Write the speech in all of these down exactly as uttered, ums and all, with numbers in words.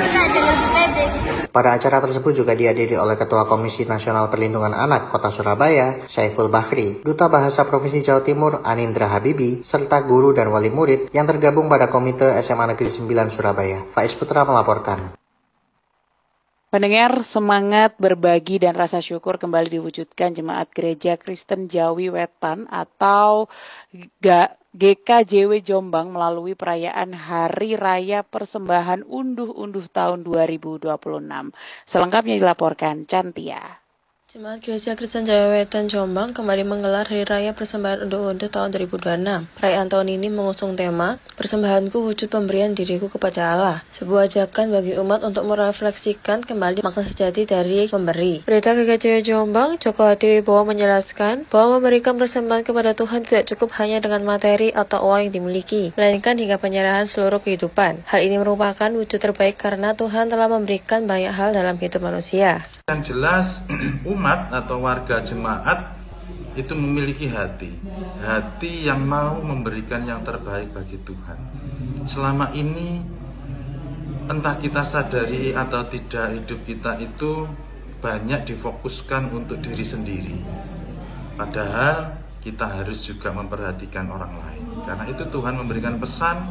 kita jadi lebih pede gitu. Pada acara tersebut juga dihadiri oleh Ketua Komisi Nasional Perlindungan Anak Kota Surabaya, Syaiful Bahri, Duta Bahasa Provinsi Jawa Timur, Anindra Habibi, serta guru dan wali murid yang tergabung pada Komite S M A Negeri sembilan Surabaya. Faiz Putra melaporkan. Pendengar, semangat berbagi dan rasa syukur kembali diwujudkan Jemaat Gereja Kristen Jawi Wetan atau G K J W Jombang melalui perayaan Hari Raya Persembahan Unduh-Unduh tahun dua ribu dua puluh enam. Selengkapnya dilaporkan Cantia. Jemaat Gereja Kristen Jawa Wetan Jombang kembali menggelar Hari Raya Persembahan Unduh-Unduh tahun dua ribu dua puluh enam. Perayaan tahun ini mengusung tema Persembahanku Wujud Pemberian Diriku Kepada Allah, sebuah ajakan bagi umat untuk merefleksikan kembali makna sejati dari memberi. Pendeta G K J W Jombang, Joko Hadi Wibowo menjelaskan bahwa memberikan persembahan kepada Tuhan tidak cukup hanya dengan materi atau uang yang dimiliki, melainkan hingga penyerahan seluruh kehidupan. Hal ini merupakan wujud terbaik karena Tuhan telah memberikan banyak hal dalam hidup manusia. Yang jelas umat atau warga jemaat itu memiliki hati, hati yang mau memberikan yang terbaik bagi Tuhan. Selama ini entah kita sadari atau tidak, hidup kita itu banyak difokuskan untuk diri sendiri. Padahal kita harus juga memperhatikan orang lain. Karena itu Tuhan memberikan pesan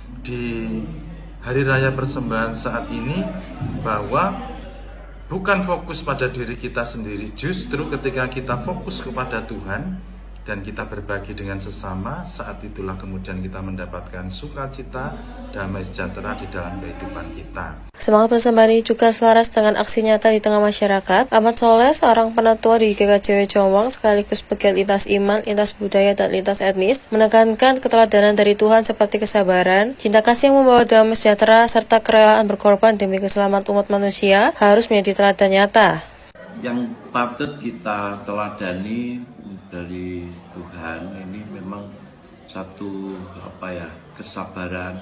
di Hari Raya Persembahan saat ini bahwa bukan fokus pada diri kita sendiri, justru ketika kita fokus kepada Tuhan dan kita berbagi dengan sesama, saat itulah kemudian kita mendapatkan sukacita, damai sejahtera di dalam kehidupan kita. Semangat persembahan ini juga selaras dengan aksi nyata di tengah masyarakat. Ahmad Soleh, seorang penatua di G K J W Jombang sekaligus pegiat lintas iman, lintas budaya, dan lintas etnis, menekankan keteladanan dari Tuhan seperti kesabaran, cinta kasih yang membawa damai sejahtera, serta kerelaan berkorban demi keselamatan umat manusia harus menjadi teladan nyata. Yang patut kita teladani dari Tuhan ini memang satu apa ya kesabaran,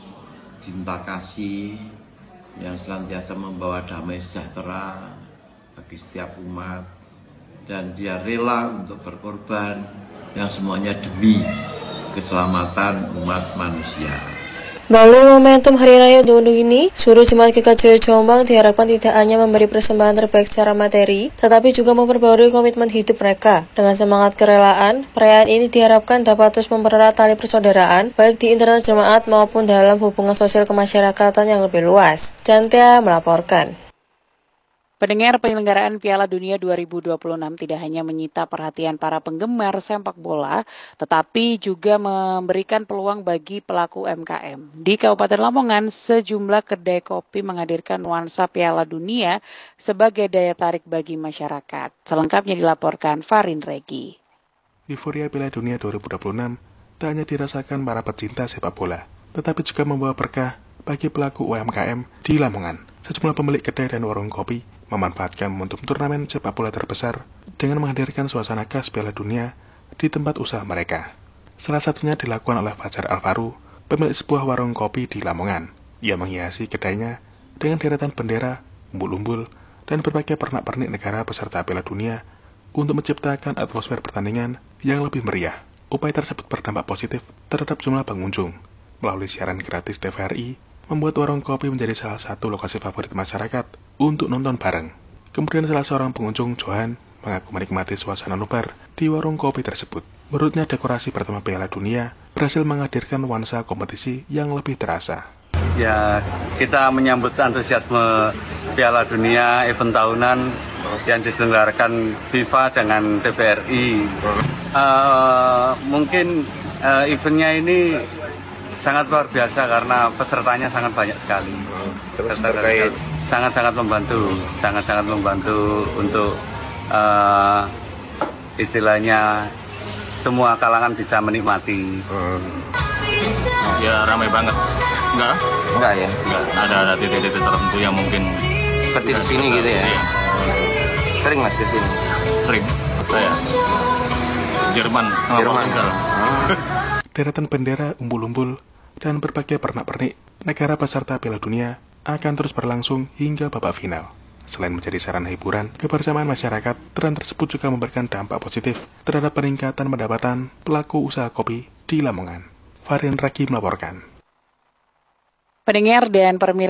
cinta kasih yang senantiasa membawa damai sejahtera bagi setiap umat, dan dia rela untuk berkorban yang semuanya demi keselamatan umat manusia. Melalui momentum Hari Raya Unduh-Unduh ini, seluruh Jemaat G K J W Jombang diharapkan tidak hanya memberi persembahan terbaik secara materi, tetapi juga memperbarui komitmen hidup mereka. Dengan semangat kerelaan, perayaan ini diharapkan dapat terus mempererat tali persaudaraan, baik di internal jemaat maupun dalam hubungan sosial kemasyarakatan yang lebih luas. Cantia melaporkan. Pendengar, penyelenggaraan Piala Dunia dua ribu dua puluh enam tidak hanya menyita perhatian para penggemar sepak bola, tetapi juga memberikan peluang bagi pelaku U M K M. Di Kabupaten Lamongan, sejumlah kedai kopi menghadirkan nuansa Piala Dunia sebagai daya tarik bagi masyarakat. Selengkapnya dilaporkan Farin Regi. Euforia Piala Dunia dua ribu dua puluh enam tak hanya dirasakan para pecinta sepak bola, tetapi juga membawa berkah bagi pelaku U M K M di Lamongan. Sejumlah pemilik kedai dan warung kopi memanfaatkan momentum turnamen sepak bola terbesar dengan menghadirkan suasana khas Piala Dunia di tempat usaha mereka. Salah satunya dilakukan oleh Fajar Alvaru, pemilik sebuah warung kopi di Lamongan. Ia menghiasi kedainya dengan deretan bendera, umbul-umbul, dan berbagai pernak-pernik negara peserta Piala Dunia untuk menciptakan atmosfer pertandingan yang lebih meriah. Upaya tersebut berdampak positif terhadap jumlah pengunjung. Melalui siaran gratis T V R I, membuat warung kopi menjadi salah satu lokasi favorit masyarakat untuk nonton bareng. Kemudian salah seorang pengunjung, Johan, mengaku menikmati suasana nobar di warung kopi tersebut. Menurutnya dekorasi pertama Piala Dunia berhasil menghadirkan nuansa kompetisi yang lebih terasa. Ya, kita menyambut antusiasme Piala Dunia event tahunan yang diselenggarakan FIFA dengan T V R I. Uh, mungkin uh, eventnya ini sangat luar biasa karena pesertanya sangat banyak sekali. Terus terkait sangat-sangat membantu, sangat-sangat membantu untuk uh, istilahnya semua kalangan bisa menikmati. Hmm. Ya ramai banget. Enggak? Enggak ya? Enggak. Ada ada titik-titik tertentu yang mungkin seperti di sini gitu ya. Iya. Sering Mas ke sini? Sering. Saya Jerman sama Jerman. Portugal. Hmm. Deretan bendera, umbul-umbul, dan berbagai pernak-pernik negara peserta Piala Dunia akan terus berlangsung hingga babak final. Selain menjadi sarana hiburan, kebersamaan masyarakat, tren tersebut juga memberikan dampak positif terhadap peningkatan pendapatan pelaku usaha kopi di Lamongan. Farin Raki melaporkan. Pendengar dan pemirsa